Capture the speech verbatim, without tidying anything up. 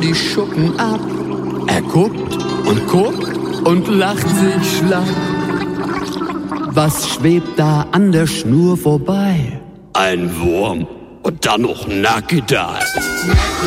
die Schuppen ab. Er guckt und guckt und lacht sich schlapp. Was schwebt da an der Schnur vorbei? Ein Wurm und dann noch nackt da.